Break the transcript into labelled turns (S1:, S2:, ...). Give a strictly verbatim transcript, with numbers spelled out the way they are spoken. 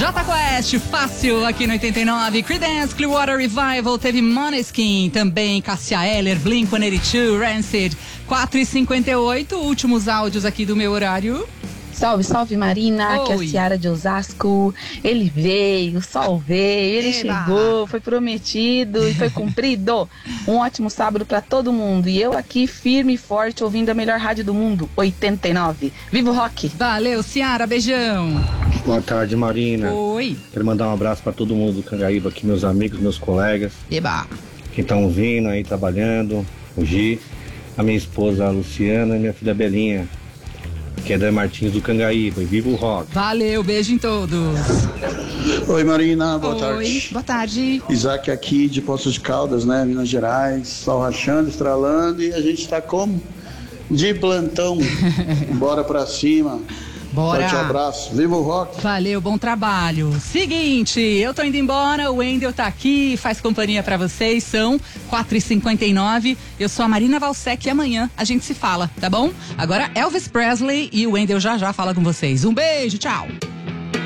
S1: Jota Quest, fácil aqui no oitenta e nove. Creedence Clearwater Revival, teve Måneskin, também Cássia Eller, Blink cento e oitenta e dois, Rancid. quatro e cinquenta e oito, últimos áudios aqui do meu horário.
S2: Salve, salve Marina,
S1: Oi.
S2: que é a Ciara de Osasco. Ele veio, o sol veio, ele
S1: Eba.
S2: chegou, foi prometido e foi cumprido. Um ótimo sábado pra todo mundo. E eu aqui firme e forte ouvindo a melhor rádio do mundo, oitenta e nove. Viva o rock!
S1: Valeu, Ciara, beijão.
S3: Boa tarde, Marina.
S1: Oi.
S3: Quero mandar um abraço para todo mundo do Cangaíba aqui, meus amigos, meus colegas.
S1: Eba.
S3: Que estão vindo aí trabalhando, o Gi, a minha esposa a Luciana e minha filha Belinha, que é da Martins do Cangaíba. E viva o rock.
S1: Valeu, beijo em todos.
S4: Oi Marina, boa
S1: Oi,
S4: tarde.
S1: boa tarde.
S4: Isaac aqui de Poços de Caldas, né, Minas Gerais, sol rachando, estralando e a gente tá como? De plantão. Bora pra cima.
S1: Bora.
S4: Forte abraço, viva o rock.
S1: Valeu, bom trabalho. Seguinte, eu tô indo embora, o Wendel tá aqui, faz companhia pra vocês, são quatro e cinquenta e nove. Eu sou a Marina Valsec e amanhã a gente se fala, tá bom? Agora Elvis Presley e o Wendel já já fala com vocês. Um beijo, tchau.